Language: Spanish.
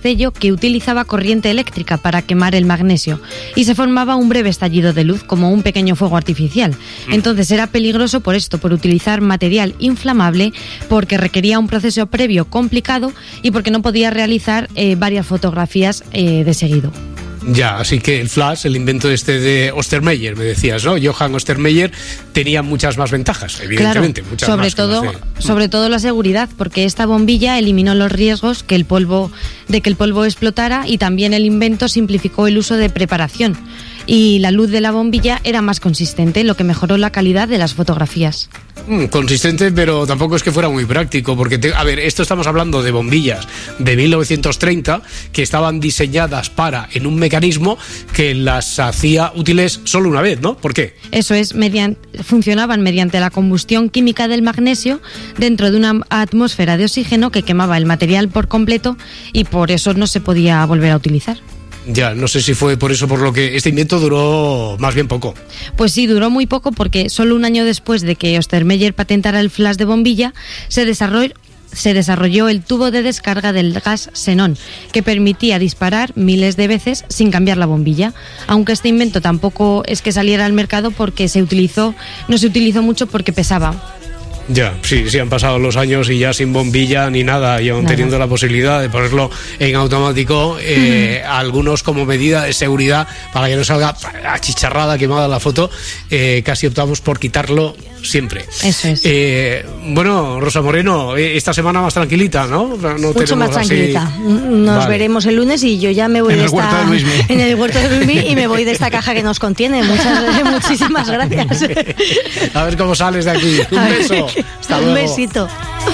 destello que utilizaba corriente eléctrica para quemar el magnesio y se formaba un breve estallido de luz, como un pequeño fuego artificial. Entonces era peligroso por esto, por utilizar material inflamable, porque requería un proceso previo complicado y porque no podía realizar varias fotografías de seguido. Ya, así que el flash, el invento de Ostermeyer, me decías, ¿no? Johann Ostermeyer tenía muchas más ventajas, evidentemente. Claro, muchas más sobre todo la seguridad, porque esta bombilla eliminó los riesgos de que el polvo explotara, y también el invento simplificó el uso de preparación. Y la luz de la bombilla era más consistente, lo que mejoró la calidad de las fotografías. Consistente, pero tampoco es que fuera muy práctico, porque, esto estamos hablando de bombillas de 1930 que estaban diseñadas en un mecanismo que las hacía útiles solo una vez, ¿no? ¿Por qué? Eso es, funcionaban mediante la combustión química del magnesio dentro de una atmósfera de oxígeno que quemaba el material por completo, y por eso no se podía volver a utilizar. Ya, no sé si fue por eso por lo que este invento duró más bien poco. Pues sí, duró muy poco, porque solo un año después de que Ostermeyer patentara el flash de bombilla, se desarrolló el tubo de descarga del gas xenón, que permitía disparar miles de veces sin cambiar la bombilla. Aunque este invento tampoco es que saliera al mercado, porque no se utilizó mucho porque pesaba. Ya, sí, han pasado los años y ya sin bombilla ni nada, y aún teniendo la posibilidad de ponerlo en automático, algunos como medida de seguridad para que no salga achicharrada, quemada la foto, casi optamos por quitarlo siempre. Eso es. Bueno, Rosa Moreno, esta semana más tranquilita, ¿no? Mucho más tranquilita. Nos veremos el lunes y yo ya me voy en el huerto de Luismi y me voy de esta caja que nos contiene. Muchísimas gracias. A ver cómo sales de aquí. Un beso. Hasta luego. Un besito.